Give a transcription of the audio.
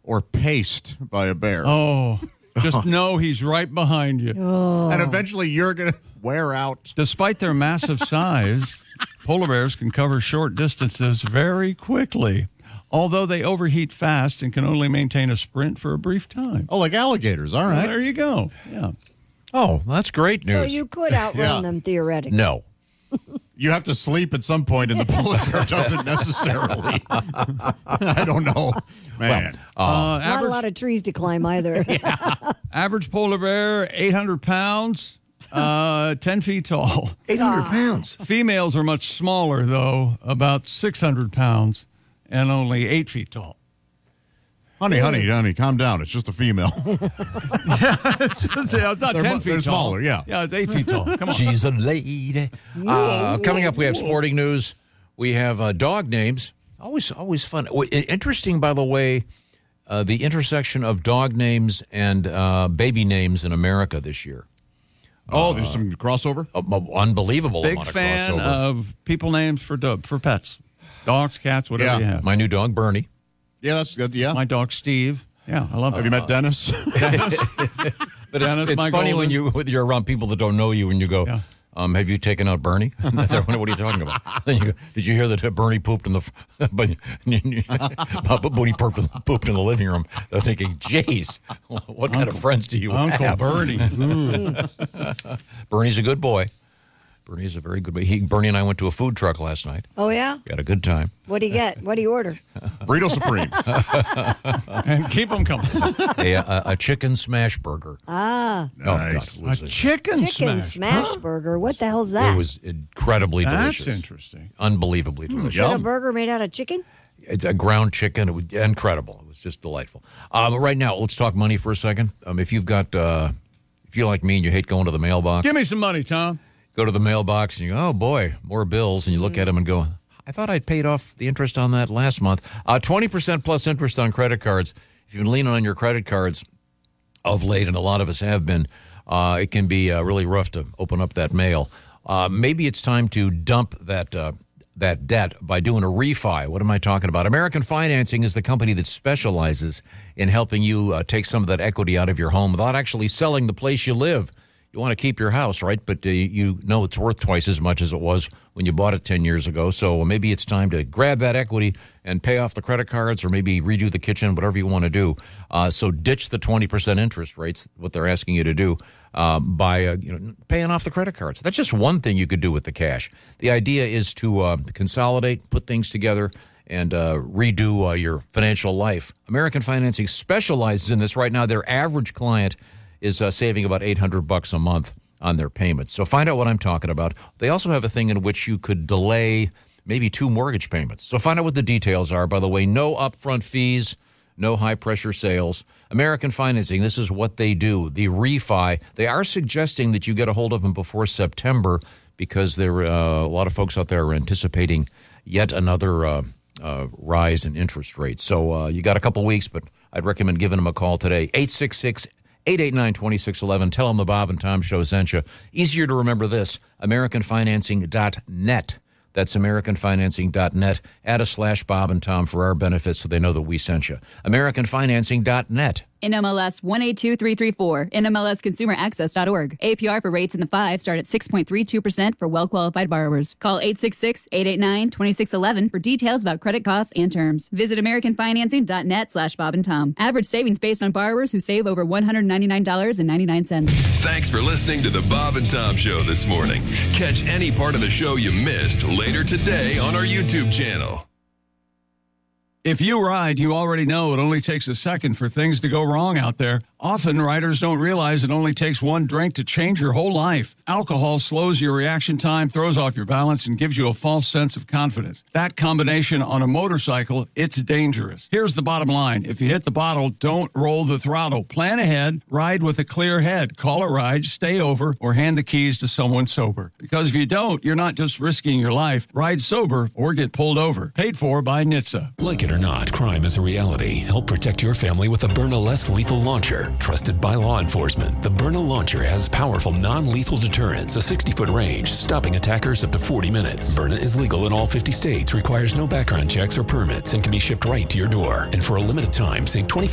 or paced by a bear. Oh, just know he's right behind you. Oh. And eventually you're going to wear out. Despite their massive size, polar bears can cover short distances very quickly, although they overheat fast and can only maintain a sprint for a brief time. Oh, like alligators. All Well, right. there you go. Yeah. Oh, that's great So news. you could outrun them theoretically. No. You have to sleep at some point, and the polar bear doesn't necessarily. I don't know. Man. Not a lot of trees to climb either. Average polar bear, 800 pounds, 10 feet tall. 800 pounds. Females are much smaller, though, about 600 pounds and only 8 feet tall. Honey, calm down. It's just a female. It's not 10 feet they're tall. smaller, yeah. Yeah, it's 8 feet tall. Come on. She's a lady. Coming up, we have sporting news. We have dog names. Always fun. Interesting, by the way, the intersection of dog names and baby names in America this year. Oh, there's some crossover? Unbelievable Big amount of fan crossover. of people names for pets. Dogs, cats, whatever Yeah. you have. My new dog, Bernie. Yeah, that's good. Yeah. My dog, Steve. Yeah, I love it. Have you met Dennis? But Dennis, it's my funny golden. when you're around people that don't know you and you go, Yeah. have you taken out Bernie? What are you talking about? Then you go, did you hear that Bernie pooped in the but Booty pooped in the living room? They're thinking, geez, what kind of friends do you Uncle have? Bernie. Bernie's a good boy. Bernie's a very good boy. Bernie and I went to a food truck last night. Oh, yeah? We had a good time. What do you get? What do you order? Burrito Supreme. And keep them coming. A chicken smash burger. Ah, Nice. Oh, God, A chicken chicken smash burger. What the hell's that? it was incredibly That's delicious. interesting. Unbelievably delicious. Is it a Yum. burger made out of chicken? It's a ground chicken. It was incredible. It was just delightful. Right now, let's talk money for a second. If you've got, if you're like me and you hate going to the mailbox, Give me some money, Tom. go to the mailbox and you go, oh boy, more bills, and you look at them and go, I thought I'd paid off the interest on that last month. 20% plus interest on credit cards. If you've been leaning on your credit cards of late, and a lot of us have been, it can be really rough to open up that mail. Maybe it's time to dump that debt by doing a refi. What am I talking about? American Financing is the company that specializes in helping you take some of that equity out of your home without actually selling the place you live. You want to keep your house, right? But you know it's worth twice as much as it was when you bought it 10 years ago. So maybe it's time to grab that equity and pay off the credit cards, or maybe redo the kitchen, whatever you want to do. So ditch the 20% interest rates, what they're asking you to do, by paying off the credit cards. That's just one thing you could do with the cash. The idea is to consolidate, put things together, and redo your financial life. American Financing specializes in this right now. Their average client is saving about $800 a month on their payments. So find out what I'm talking about. They also have a thing in which you could delay maybe 2 mortgage payments. So find out what the details are. By the way, no upfront fees, no high-pressure sales. American Financing, this is what they do. The refi, they are suggesting that you get a hold of them before September because there a lot of folks out there are anticipating yet another rise in interest rates. So you got a couple weeks, but I'd recommend giving them a call today. 866-889-2611. Tell them the Bob and Tom Show sent you. Easier to remember this, AmericanFinancing.net. That's AmericanFinancing.net. Add a /Bob and Tom for our benefits so they know that we sent you. AmericanFinancing.net. NMLS 182334, NMLSConsumerAccess.org. APR for rates in the 5 start at 6.32% for well-qualified borrowers. Call 866-889-2611 for details about credit costs and terms. Visit AmericanFinancing.net/Bob and Tom. Average savings based on borrowers who save over $199.99. Thanks for listening to the Bob and Tom Show this morning. Catch any part of the show you missed later today on our YouTube channel. If you ride, you already know it only takes a second for things to go wrong out there. Often, riders don't realize it only takes one drink to change your whole life. Alcohol slows your reaction time, throws off your balance, and gives you a false sense of confidence. That combination on a motorcycle, it's dangerous. Here's the bottom line. If you hit the bottle, don't roll the throttle. Plan ahead, ride with a clear head. Call a ride, stay over, or hand the keys to someone sober. Because if you don't, you're not just risking your life. Ride sober or get pulled over. Paid for by NHTSA. Like it or not, crime is a reality. Help protect your family with the Byrna Less Lethal Launcher. Trusted by law enforcement, the Byrna Launcher has powerful non-lethal deterrence, a 60-foot range, stopping attackers up to 40 minutes. Byrna is legal in all 50 states, requires no background checks or permits, and can be shipped right to your door. And for a limited time, save 25